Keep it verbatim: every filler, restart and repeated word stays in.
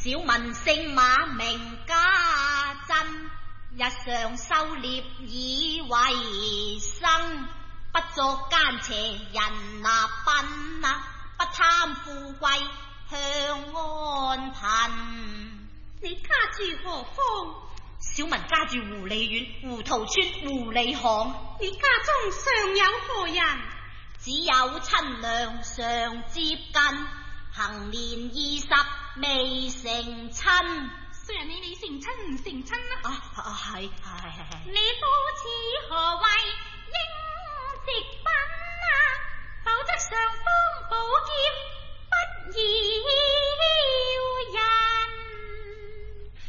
小民姓馬名家珍，日常狩獵以為生，不作奸邪人那笨啊，不貪富貴向安貧。 你家住何方？ 小民家住狐狸縣胡桃村狐狸巷。 你家中尚有何人？ 只有親娘常接近，行年二十未成親。 常你你成親唔成親啊？ 啊啊係係係。 你夫此何為應值品啊？否則上方寶劍